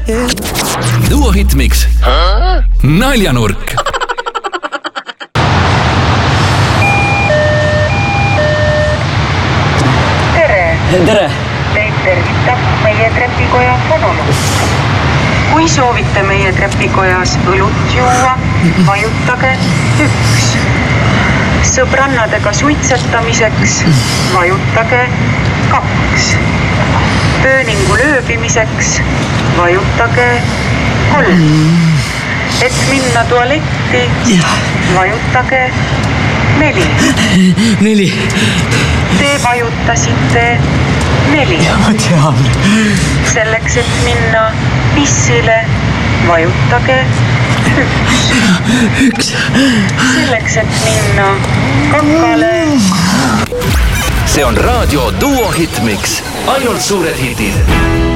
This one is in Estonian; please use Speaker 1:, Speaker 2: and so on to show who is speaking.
Speaker 1: Duo Hitmix Naljanurk.
Speaker 2: Tere!
Speaker 3: Teid tervitab meie trepikoja fonoloog. Kui soovite meie trepikojas õlut juua, vajutage 1. Sõbrannadega suitsetamiseks vajutage 2. Pööningu lööbimiseks vajutage 3. Et minna tualetti vajutage 4.
Speaker 2: 4.
Speaker 3: Te vajutasite 4.
Speaker 2: Ja ma tean.
Speaker 3: Selleks, et minna pissile, vajutage 1. Selleks, et minna kakale.
Speaker 1: See on raadio Duo Hitmix. Ainult suured hitid.